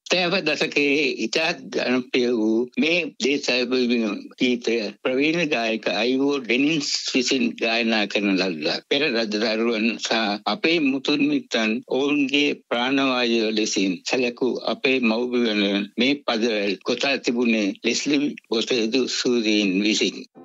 70 දශකයේ ඉතා ජනප්‍රිය වූ මේ දේශාභිමාන ගීතය ප්‍රවීණ ගායක අයිවෝ ඩෙනිස් විසින් ගායනා කරන ලද්දක්. පෙර රජදරුවන් සහ අපේ මුතුන් මිත්තන් ඔවුන්ගේ ප්‍රාණවායුව ලෙසින් සැලකූ අපේ මව්බිමන මේ පදවැල් කොටා තිබුණේ ලෙස්ලි බොතේදු සූරීන් විසින්.